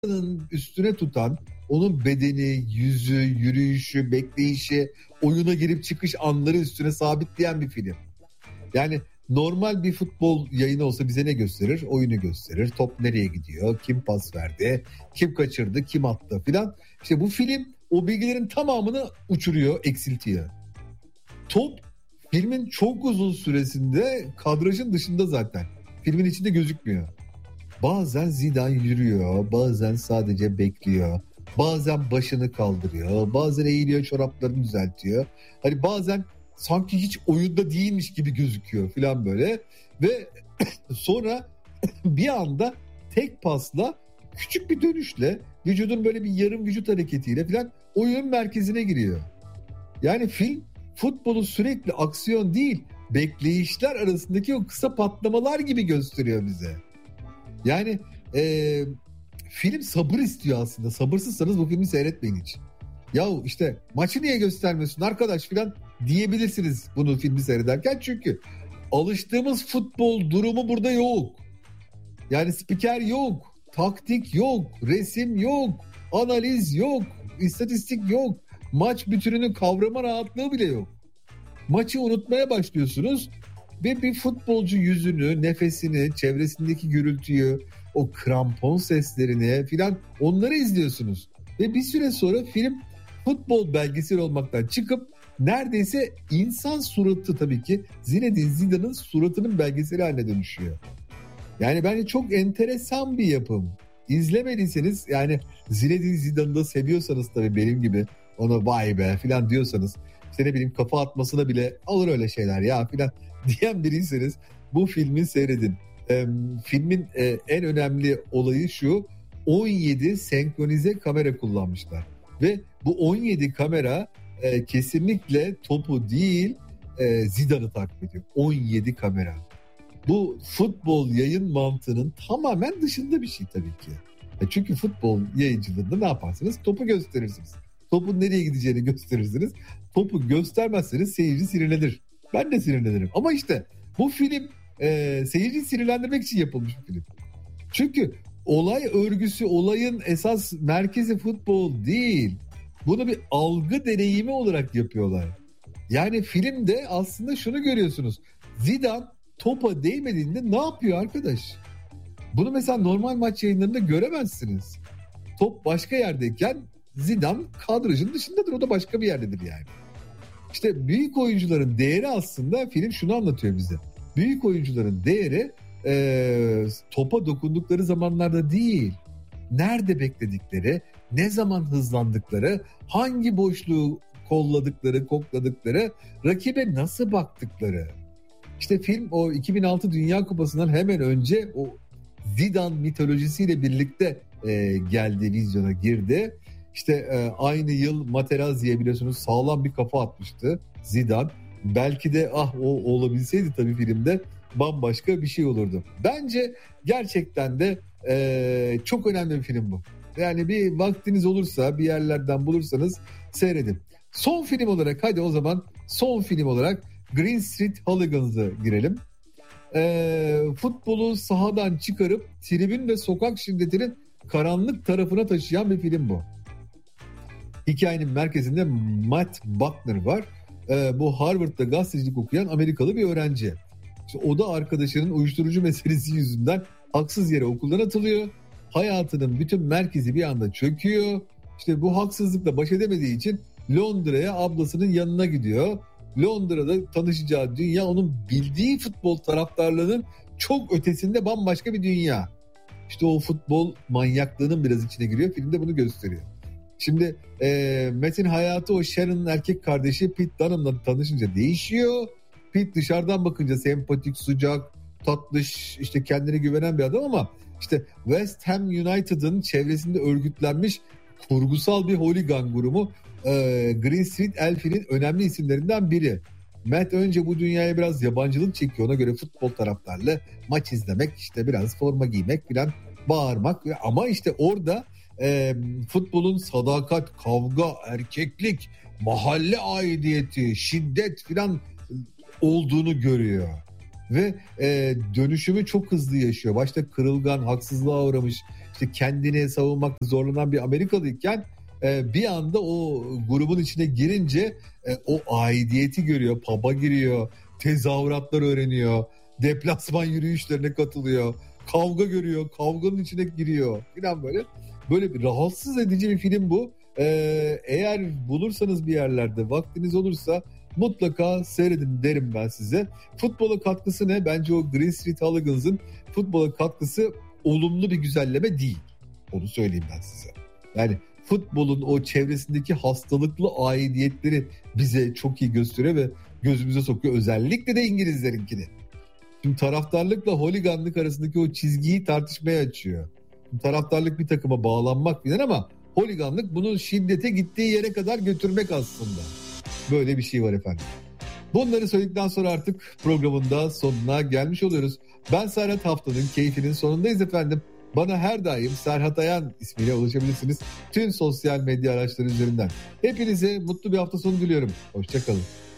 üstüne tutan onun bedeni, yüzü, yürüyüşü, bekleyişi, oyuna girip çıkış anları üstüne sabitleyen bir film. Yani normal bir futbol yayını olsa bize ne gösterir? Oyunu gösterir. Top nereye gidiyor? Kim pas verdi? Kim kaçırdı? Kim attı filan. İşte bu film o bilgilerin tamamını uçuruyor, eksiltiyor. Top filmin çok uzun süresinde kadrajın dışında zaten. Filmin içinde gözükmüyor. Bazen Zidane yürüyor, bazen sadece bekliyor. Bazen başını kaldırıyor, bazen eğiliyor, çoraplarını düzeltiyor. Hani bazen sanki hiç oyunda değilmiş gibi gözüküyor falan böyle. Ve sonra bir anda tek pasla, küçük bir dönüşle, vücudun böyle bir yarım vücut hareketiyle falan oyun merkezine giriyor. Yani film futbolu sürekli aksiyon değil, bekleyişler arasındaki o kısa patlamalar gibi gösteriyor bize. Yani film sabır istiyor aslında. Sabırsızsanız bu filmi seyretmeyin hiç. Yahu işte maçı niye göstermiyorsun arkadaş filan diyebilirsiniz bunu filmi seyrederken. Çünkü alıştığımız futbol durumu burada yok. Yani spiker yok, taktik yok, resim yok, analiz yok, istatistik yok. Maç bütününü kavrama rahatlığı bile yok. Maçı unutmaya başlıyorsunuz ve bir futbolcu yüzünü, nefesini, çevresindeki gürültüyü, o krampon seslerini filan onları izliyorsunuz. Ve bir süre sonra film futbol belgeseli olmaktan çıkıp neredeyse insan suratı, tabii ki Zinedine Zidane'ın suratının belgeseli haline dönüşüyor. Yani bence çok enteresan bir yapım. İzlemediyseniz, yani Zinedine Zidane'ı da seviyorsanız tabii benim gibi, ona vay be filan diyorsanız, işte ne bileyim kafa atmasına bile alır öyle şeyler ya filan diyen biriyseniz bu filmi seyredin. Filmin en önemli olayı şu: 17 senkronize kamera kullanmışlar. Ve bu 17 kamera kesinlikle topu değil Zidane'ı takip ediyor. 17 kamera. Bu futbol yayın mantığının tamamen dışında bir şey tabii ki. Çünkü futbol yayıncılığında ne yaparsınız? Topu gösterirsiniz. Topun nereye gideceğini gösterirsiniz. Topu göstermezseniz seyirci sinirlenir. Ben de sinirlenirim. Ama işte bu film seyirciyi sinirlendirmek için yapılmış bir film. Çünkü olay örgüsü, olayın esas merkezi futbol değil. Bunu bir algı deneyimi olarak yapıyorlar. Yani filmde aslında şunu görüyorsunuz: Zidane topa değmediğinde ne yapıyor arkadaş? Bunu mesela normal maç yayınlarında göremezsiniz. Top başka yerdeyken Zidane kadrajın dışındadır. O da başka bir yerdedir yani. İşte büyük oyuncuların değeri, aslında film şunu anlatıyor bize: büyük oyuncuların değeri topa dokundukları zamanlarda değil, nerede bekledikleri, ne zaman hızlandıkları, hangi boşluğu kolladıkları, kokladıkları, rakibe nasıl baktıkları. İşte film o 2006 Dünya Kupası'ndan hemen önce o Zidane mitolojisiyle birlikte geldi, vizyona girdi. İşte aynı yıl Materazzi'ye biliyorsunuz sağlam bir kafa atmıştı Zidane. Belki de o olabilseydi tabii filmde bambaşka bir şey olurdu. Bence gerçekten de çok önemli bir film bu. Yani bir vaktiniz olursa, bir yerlerden bulursanız seyredin. Son film olarak, hadi o zaman son film olarak Green Street Hooligans'a girelim. Futbolu sahadan çıkarıp tribün ve sokak şiddetinin karanlık tarafına taşıyan bir film bu. Hikayenin merkezinde Matt Buckner var. Bu Harvard'da gazetecilik okuyan Amerikalı bir öğrenci. İşte o da arkadaşının uyuşturucu meselesi yüzünden haksız yere okuldan atılıyor. Hayatının bütün merkezi bir anda çöküyor. İşte bu haksızlıkla baş edemediği için Londra'ya ablasının yanına gidiyor. Londra'da tanışacağı dünya onun bildiği futbol taraftarlığının çok ötesinde bambaşka bir dünya. İşte o futbol manyaklığının biraz içine giriyor. Filmde bunu gösteriyor. Şimdi Matt'in hayatı o Sharon'ın erkek kardeşi Pete Dunham'la tanışınca değişiyor. Pete dışarıdan bakınca sempatik, sıcak, tatlış, işte kendine güvenen bir adam ama işte West Ham United'ın çevresinde örgütlenmiş kurgusal bir hooligan grubu Green Street Elf'inin önemli isimlerinden biri. Matt önce bu dünyaya biraz yabancılık çekiyor. Ona göre futbol taraftarlı maç izlemek, işte biraz forma giymek falan, bağırmak. Ama işte orada futbolun sadakat, kavga, erkeklik, mahalle aidiyeti, şiddet falan olduğunu görüyor. Ve dönüşümü çok hızlı yaşıyor. Başta kırılgan, haksızlığa uğramış, işte kendini savunmakta zorlanan bir Amerikalıyken bir anda o grubun içine girince o aidiyeti görüyor, pub'a giriyor, tezahüratlar öğreniyor, deplasman yürüyüşlerine katılıyor, kavga görüyor, kavganın içine giriyor falan böyle. Böyle bir rahatsız edici bir film bu. Eğer bulursanız bir yerlerde, vaktiniz olursa mutlaka seyredin derim ben size. Futbola katkısı ne? Bence o Green Street Hooligans'ın futbola katkısı olumlu bir güzelleme değil. Onu söyleyeyim ben size. Yani futbolun o çevresindeki hastalıklı aidiyetleri bize çok iyi gösteriyor ve gözümüze sokuyor. Özellikle de İngilizlerinkini. Şimdi taraftarlıkla holiganlık arasındaki o çizgiyi tartışmaya açıyor. Şimdi taraftarlık bir takıma bağlanmak bilen ama holiganlık bunun şiddete gittiği yere kadar götürmek aslında. Böyle bir şey var efendim. Bunları söyledikten sonra artık programın da sonuna gelmiş oluyoruz. Ben Serhat, haftanın keyfinin sonundayız efendim. Bana her daim Serhat Ayan ismiyle ulaşabilirsiniz. Tüm sosyal medya araçları üzerinden. Hepinize mutlu bir hafta sonu diliyorum. Hoşça kalın.